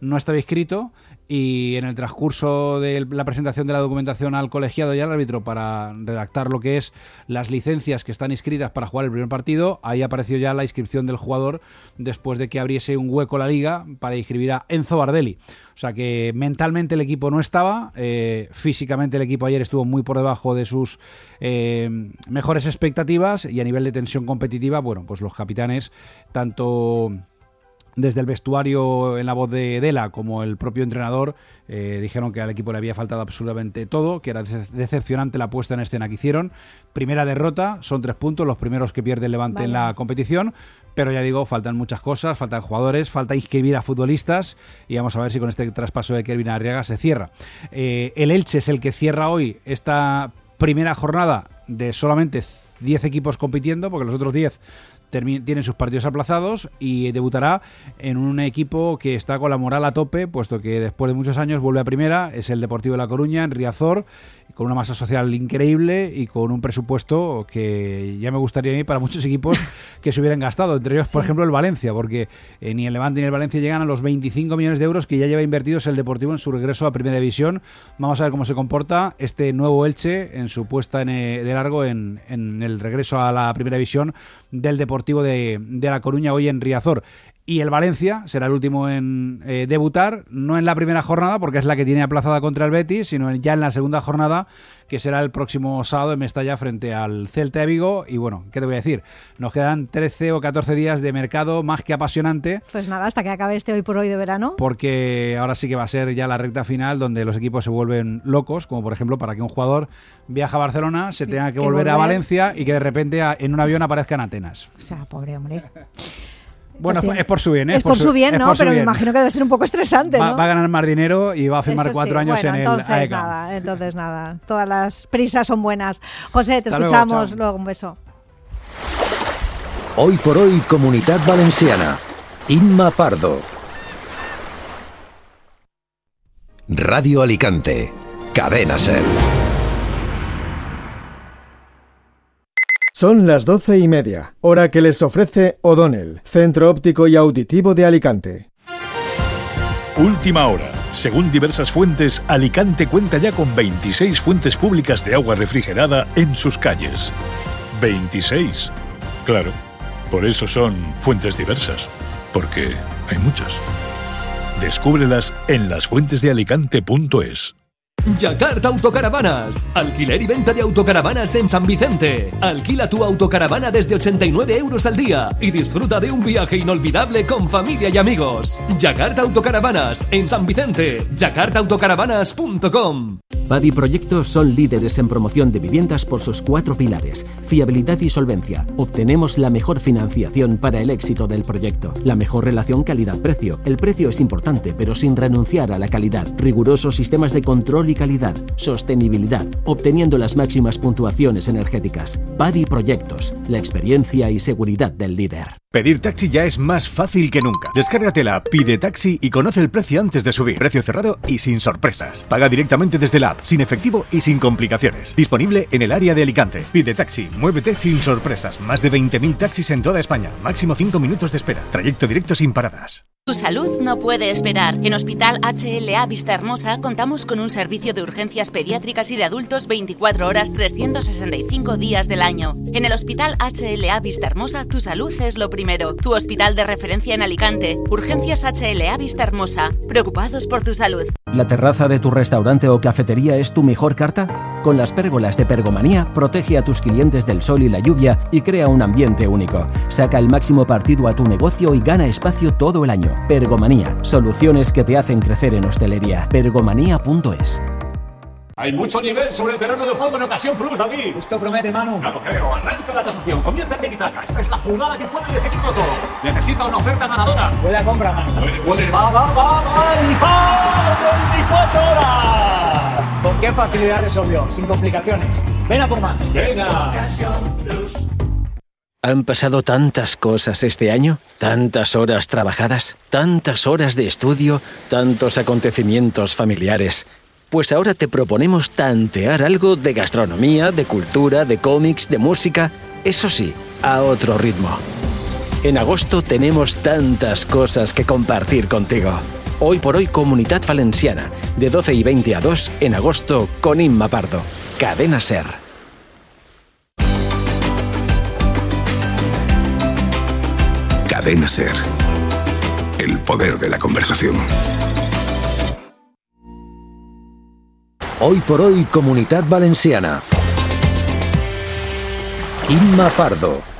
no estaba inscrito, y en el transcurso de la presentación de la documentación al colegiado y al árbitro para redactar lo que es las licencias que están inscritas para jugar el primer partido, ahí apareció ya la inscripción del jugador después de que abriese un hueco la liga para inscribir a Enzo Bardelli. O sea que mentalmente el equipo no estaba, físicamente el equipo ayer estuvo muy por debajo de sus mejores expectativas, y a nivel de tensión competitiva, bueno, pues los capitanes, tanto desde el vestuario en la voz de Dela como el propio entrenador, dijeron que al equipo le había faltado absolutamente todo, que era decepcionante la puesta en escena que hicieron. Primera derrota, son 3 puntos, los primeros que pierde el Levante en la competición, pero ya digo, faltan muchas cosas, faltan jugadores, falta inscribir a futbolistas, y vamos a ver si con este traspaso de Kelvin Arriaga se cierra. El Elche es el que cierra hoy esta primera jornada de solamente 10 equipos compitiendo, porque los otros 10 tienen sus partidos aplazados, y debutará en un equipo que está con la moral a tope, puesto que después de muchos años vuelve a primera. Es el Deportivo de La Coruña, en Riazor, con una masa social increíble y con un presupuesto que ya me gustaría a mí para muchos equipos que se hubieran gastado, entre ellos, por ejemplo, el Valencia, porque ni el Levante ni el Valencia llegan a los 25 millones de euros que ya lleva invertidos el Deportivo en su regreso a Primera División. Vamos a ver cómo se comporta este nuevo Elche en su puesta de largo en el regreso a la Primera División del Deportivo de La Coruña hoy en Riazor. Y el Valencia será el último en debutar, no en la primera jornada, porque es la que tiene aplazada contra el Betis, sino ya en la segunda jornada, que será el próximo sábado en Mestalla frente al Celta de Vigo. Y bueno, ¿qué te voy a decir? Nos quedan 13 o 14 días de mercado más que apasionante. Pues nada, hasta que acabe este hoy por hoy de verano. Porque ahora sí que va a ser ya la recta final, donde los equipos se vuelven locos, como por ejemplo para que un jugador viaje a Barcelona, se tenga que volver a Valencia y que de repente en un avión aparezca en Atenas. O sea, pobre hombre. Bueno, es por su bien, ¿eh? Es por su bien, ¿no? Pero me imagino que debe ser un poco estresante, ¿no? Va a ganar más dinero y va a firmar 4 años bueno, en el AEK. Entonces nada. Todas las prisas son buenas. José, te escuchamos luego. Un beso. Hoy por hoy, Comunitat Valenciana. Inma Pardo. Radio Alicante. Cadena SER. Son las 12:30, hora que les ofrece O'Donnell, Centro Óptico y Auditivo de Alicante. Última hora. Según diversas fuentes, Alicante cuenta ya con 26 fuentes públicas de agua refrigerada en sus calles. 26. Claro, por eso son fuentes diversas, porque hay muchas. Descúbrelas en lasfuentesdealicante.es. Yakarta Autocaravanas. Alquiler y venta de autocaravanas en San Vicente. Alquila tu autocaravana desde 89 euros al día y disfruta de un viaje inolvidable con familia y amigos. Yakarta Autocaravanas en San Vicente. yakartaautocaravanas.com. Padi Proyectos son líderes en promoción de viviendas por sus 4 pilares: fiabilidad y solvencia. Obtenemos la mejor financiación para el éxito del proyecto. La mejor relación calidad-precio. El precio es importante, pero sin renunciar a la calidad. Rigurosos sistemas de control y calidad. Sostenibilidad, obteniendo las máximas puntuaciones energéticas. Padi Proyectos, la experiencia y seguridad del líder. Pedir taxi ya es más fácil que nunca. Descárgate la app Pide Taxi y conoce el precio antes de subir. Precio cerrado y sin sorpresas. Paga directamente desde la app, sin efectivo y sin complicaciones. Disponible en el área de Alicante. Pide Taxi, muévete sin sorpresas. Más de 20.000 taxis en toda España. Máximo 5 minutos de espera. Trayecto directo sin paradas. Tu salud no puede esperar. En Hospital HLA Vista Hermosa contamos con un servicio de urgencias pediátricas y de adultos 24 horas 365 días del año. En el Hospital HLA Vista Hermosa tu salud es lo primero. Tu hospital de referencia en Alicante. Urgencias HLA Vista Hermosa. Preocupados por tu salud. ¿La terraza de tu restaurante o cafetería es tu mejor carta? Con las pérgolas de Pergomanía, protege a tus clientes del sol y la lluvia y crea un ambiente único. Saca el máximo partido a tu negocio y gana espacio todo el año. Pergomanía, soluciones que te hacen crecer en hostelería. Pergomanía.es. Hay mucho nivel sobre el terreno de juego en Ocasión Plus, David. Esto promete, Manu. Ya lo creo. Arranca la tasación. Comienza el tiki-taka. Esta es la jugada que puede decidirlo todo. Necesita una oferta ganadora. Huele a compra, Manu. Huele. Va. ¡Y ¡va! 24 horas! ¿Con qué facilidad resolvió? Sin complicaciones. Ven a por más. Venga. Ocasión Plus. Han pasado tantas cosas este año, tantas horas trabajadas, tantas horas de estudio, tantos acontecimientos familiares. Pues ahora te proponemos tantear algo de gastronomía, de cultura, de cómics, de música, eso sí, a otro ritmo. En agosto tenemos tantas cosas que compartir contigo. Hoy por hoy Comunitat Valenciana, de 12 y 20 a 2 en agosto con Inma Pardo. Cadena SER. Cadena SER. El poder de la conversación. Hoy por hoy Comunitat Valenciana. Inma Pardo.